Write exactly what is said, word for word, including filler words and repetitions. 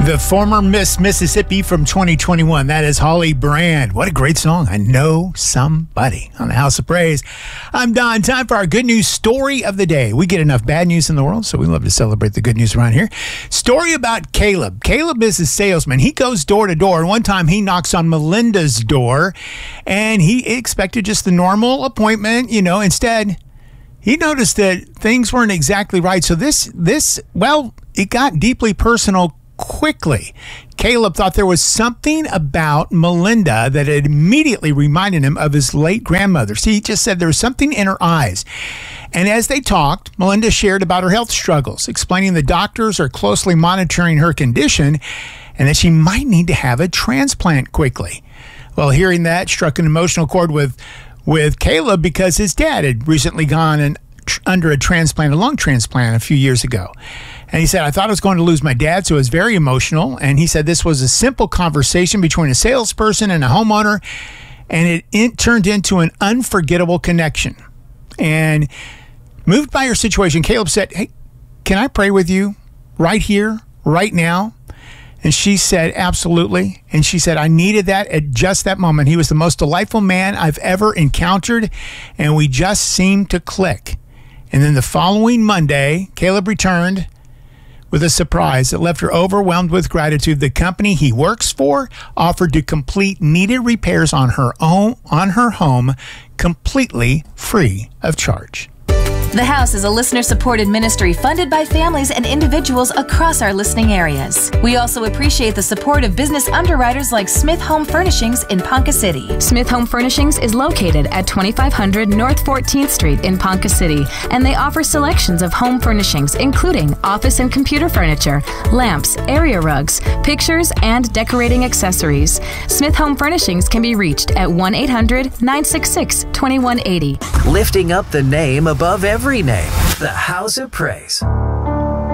The former Miss Mississippi from twenty twenty-one. That is Holly Brand. What a great song. I Know Somebody on the House of Praise. I'm Don. Time for our good news story of the day. We get enough bad news in the world, so we love to celebrate the good news around here. Story about Caleb. Caleb is a salesman. He goes door to door. And one time he knocks on Melinda's door, and he expected just the normal appointment. You know, instead, he noticed that things weren't exactly right. So this, this, well, it got deeply personal quickly. Caleb thought there was something about Melinda that had immediately reminded him of his late grandmother. See, he just said there was something in her eyes. And as they talked, Melinda shared about her health struggles, explaining the doctors are closely monitoring her condition and that she might need to have a transplant quickly. Well, hearing that struck an emotional chord with, with Caleb because his dad had recently gone and under a transplant, a lung transplant a few years ago. And he said, I thought I was going to lose my dad, so it was very emotional. And he said this was a simple conversation between a salesperson and a homeowner, and it, it turned into an unforgettable connection. And moved by her situation, Caleb said, hey, can I pray with you right here, right now? And she said, absolutely. And she said, I needed that at just that moment. He was the most delightful man I've ever encountered, and we just seemed to click. And then the following Monday, Caleb returned with a surprise that left her overwhelmed with gratitude. The company he works for offered to complete needed repairs on her own, on her home, completely free of charge. The House is a listener-supported ministry funded by families and individuals across our listening areas. We also appreciate the support of business underwriters like Smith Home Furnishings in Ponca City. Smith Home Furnishings is located at twenty-five hundred North fourteenth Street in Ponca City, and they offer selections of home furnishings, including office and computer furniture, lamps, area rugs, pictures, and decorating accessories. Smith Home Furnishings can be reached at one eight hundred nine six six two one eight zero. Lifting up the name above every name. The House of Praise.